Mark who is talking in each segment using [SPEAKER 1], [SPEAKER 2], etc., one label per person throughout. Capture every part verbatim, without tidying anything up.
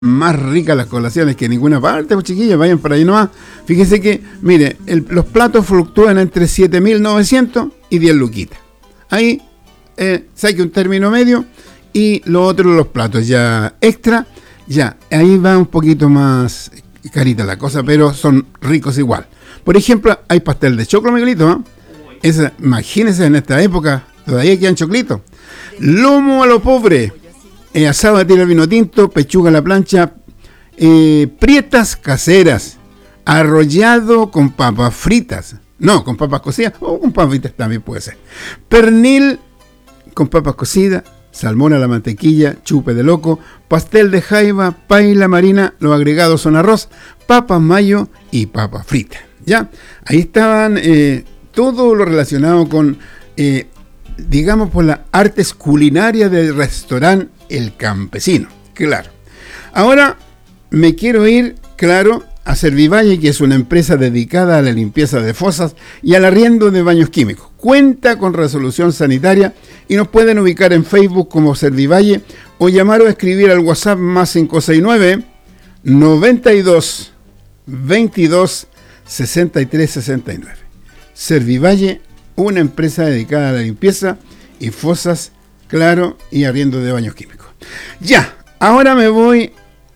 [SPEAKER 1] más ricas las colaciones que en ninguna parte, pues chiquillos, vayan para ahí nomás. Fíjense que, mire, el, los platos fluctúan entre siete mil novecientos y diez luquitas. Ahí eh, saque un término medio y lo otro, los platos ya extra, ya, ahí va un poquito más carita la cosa, pero son ricos igual. Por ejemplo, hay pastel de choclo, Miguelito, ¿no? Esa, imagínense en esta época, todavía quedan choclitos. Lomo a lo pobre. Eh, asado de tira vino tinto, pechuga a la plancha, eh, prietas caseras, arrollado con papas fritas, no, con papas cocidas, o con papas fritas también puede ser, pernil con papas cocidas, salmón a la mantequilla, chupe de loco, pastel de jaiba, paila marina, los agregados son arroz, papas mayo y papas fritas, ¿ya? Ahí estaban eh, todo lo relacionado con, eh, digamos, por las artes culinarias del restaurante El Campesino, claro. Ahora me quiero ir, claro, a Servivalle, que es una empresa dedicada a la limpieza de fosas y al arriendo de baños químicos. Cuenta con resolución sanitaria y nos pueden ubicar en Facebook como Servivalle o llamar o escribir al WhatsApp más cinco seis nueve, noventa y dos, veintidós, sesenta y tres sesenta y nueve. Servivalle, una empresa dedicada a la limpieza y fosas, claro, y arriendo de baños químicos. Ya, ahora me voy.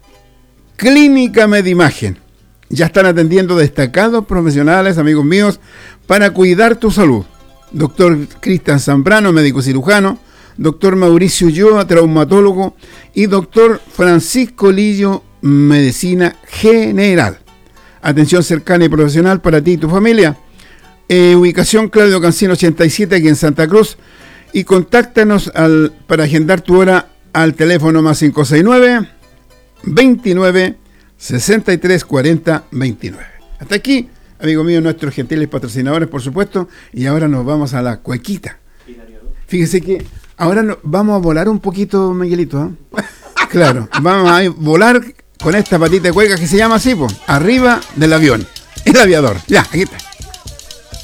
[SPEAKER 1] Clínica Medimagen. Ya están atendiendo destacados profesionales, amigos míos, para cuidar tu salud. Doctor Cristian Zambrano, médico cirujano, doctor Mauricio Ulloa, traumatólogo, y doctor Francisco Lillo, medicina general. Atención cercana y profesional para ti y tu familia. Eh, ubicación Claudio Cancino ochenta y siete, aquí en Santa Cruz. Y contáctanos al, para agendar tu hora al teléfono más cinco seis nueve, veintinueve, sesenta y tres cuarenta, veintinueve. Hasta aquí, amigo mío, nuestros gentiles patrocinadores, por supuesto. Y ahora nos vamos a la cuequita. Fíjese que ahora no, vamos a volar un poquito, Miguelito, ¿eh? Claro, vamos a volar con esta patita de cueca que se llama así, pues, arriba del avión. El aviador. Ya, aquí está.